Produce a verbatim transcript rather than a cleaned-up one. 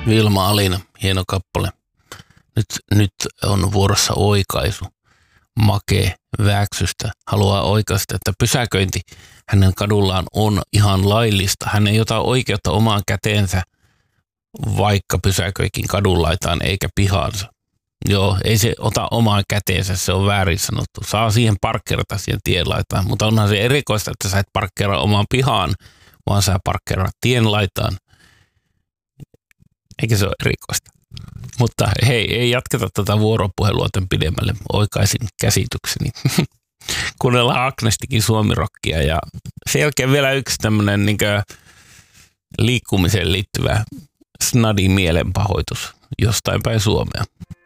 Vilma Alina, hieno kappale. Nyt, nyt on vuorossa oikaisu. Make Vääksystä haluaa oikaista, että pysäköinti hänen kadullaan on ihan laillista. Hän ei ota oikeutta omaan käteensä, vaikka pysäköikin kadunlaitaan eikä pihaansa. Joo, ei se ota omaan käteensä, se on väärin sanottu. Saa siihen parkkeerata siihen tienlaitaan, mutta onhan se erikoista, että sä et parkkeera omaan pihaan, vaan sä parkkeerat tienlaitaan. Eikä se ole erikoista. Mutta hei, ei jatketa tätä vuoropuhelua tämän pidemmälle. Oikaisin käsitykseni. Kuunnellaan Agnestikin suomirokkia ja sen jälkeen vielä yksi tämmöinen niin liikkumiseen liittyvä snadi mielenpahoitus jostain päin Suomea.